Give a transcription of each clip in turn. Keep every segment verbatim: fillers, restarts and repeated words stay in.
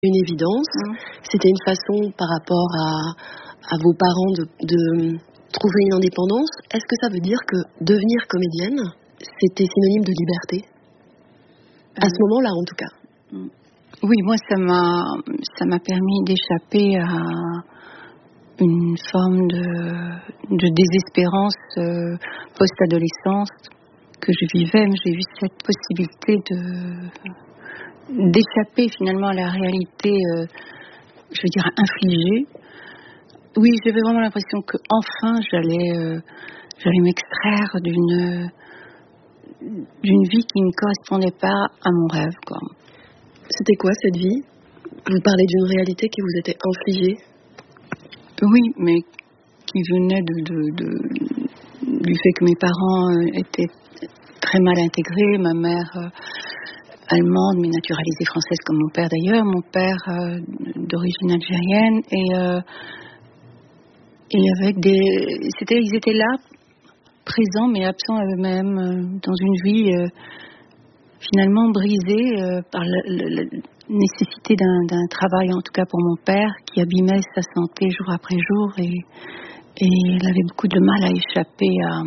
une évidence. Mmh. C'était une façon par rapport à, à vos parents de, de trouver une indépendance. Est-ce que ça veut dire que devenir comédienne, c'était synonyme de liberté ? À ce moment-là, en tout cas. Oui, moi, ça m'a, ça m'a permis d'échapper à une forme de, de désespérance euh, post-adolescence que je vivais. Mais j'ai eu cette possibilité de, d'échapper finalement à la réalité, euh, je veux dire, infligée. Oui, j'avais vraiment l'impression que enfin j'allais, euh, j'allais m'extraire d'une, d'une vie qui ne correspondait pas à mon rêve, quoi. C'était quoi cette vie ? Vous parlez d'une réalité qui vous était infligée ? Oui, mais qui venait de, de, de, du fait que mes parents étaient très mal intégrés. Ma mère euh, allemande, mais naturalisée française comme mon père d'ailleurs. Mon père euh, d'origine algérienne. Et, euh, et avec des... C'était, ils étaient là, présents, mais absents à eux-mêmes, euh, dans une vie... Euh, finalement brisée euh, par la, la, la nécessité d'un, d'un travail, en tout cas pour mon père, qui abîmait sa santé jour après jour, et, et il avait beaucoup de mal à échapper à,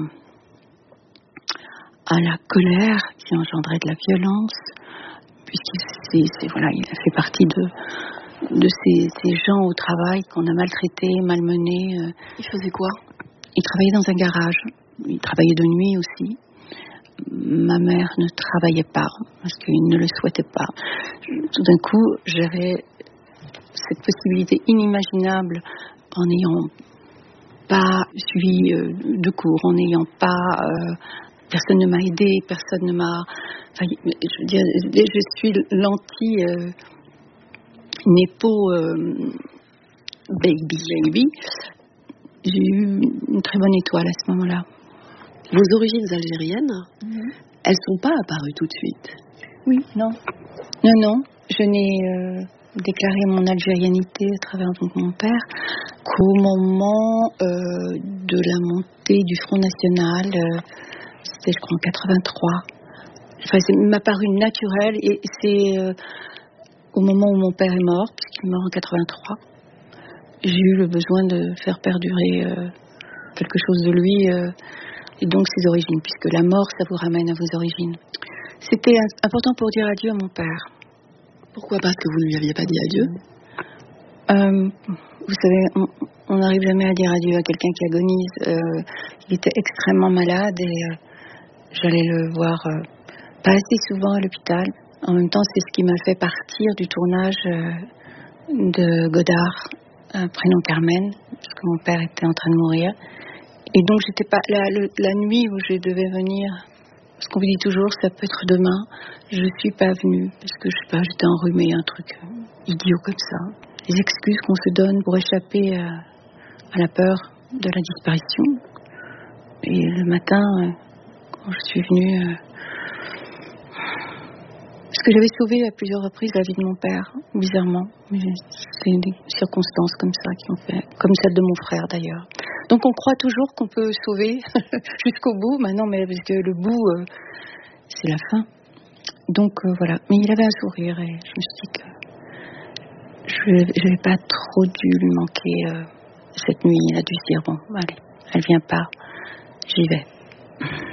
à la colère qui engendrait de la violence, puisqu'il c'est, c'est, voilà, il a fait partie de, de ces, ces gens au travail qu'on a maltraités, malmenés. Euh. Il faisait quoi ? Il travaillait dans un garage, il travaillait de nuit aussi. Ma mère ne travaillait pas parce qu'il ne le souhaitait pas. Tout d'un coup, j'avais cette possibilité inimaginable en n'ayant pas suivi de cours, en n'ayant pas... Euh, personne ne m'a aidée, personne ne m'a... Enfin, je veux dire, je suis l'anti... Euh, népo euh, baby, baby. J'ai eu une très bonne étoile à ce moment-là. Vos origines algériennes, mmh. elles sont pas apparues tout de suite. Oui, non. Non, non. Je n'ai euh, déclaré mon algérianité à travers donc mon père qu'au moment euh, de la montée du Front National, euh, c'était je crois en quatre-vingt-trois. Enfin, ça m'a paru naturel et c'est euh, au moment où mon père est mort, puisqu'il est mort en quatre-vingt-trois, j'ai eu le besoin de faire perdurer euh, quelque chose de lui. Euh, Et donc ses origines, puisque la mort, ça vous ramène à vos origines. C'était important pour dire adieu à mon père. Pourquoi ? Parce que vous ne lui aviez pas dit adieu ? euh, Vous savez, on n'arrive jamais à dire adieu à quelqu'un qui agonise. Euh, il était extrêmement malade et euh, j'allais le voir euh, pas assez souvent à l'hôpital. En même temps, c'est ce qui m'a fait partir du tournage euh, de Godard, euh, prénom Carmen, parce que mon père était en train de mourir. Et donc, j'étais pas la, le, la nuit où je devais venir, parce qu'on me dit toujours, ça peut être demain, je suis pas venue, parce que je sais pas, j'étais enrhumée, un truc idiot comme ça. Les excuses qu'on se donne pour échapper à, à la peur de la disparition. Et le matin, quand je suis venue, parce que j'avais sauvé à plusieurs reprises la vie de mon père, bizarrement. Mais c'est des circonstances comme ça qui ont fait, comme celle de mon frère d'ailleurs. Donc on croit toujours qu'on peut sauver jusqu'au bout. Maintenant, mais parce que le bout, euh, c'est la fin. Donc euh, voilà. Mais il avait un sourire et je me suis dit que je n'avais pas trop dû lui manquer euh, cette nuit. Il a dû se dire bon, allez, elle vient pas, j'y vais.